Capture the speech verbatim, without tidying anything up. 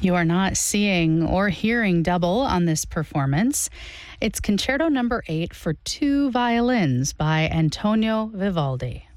You are not seeing or hearing double on this performance. It's Concerto Number eight for two violins by Antonio Vivaldi.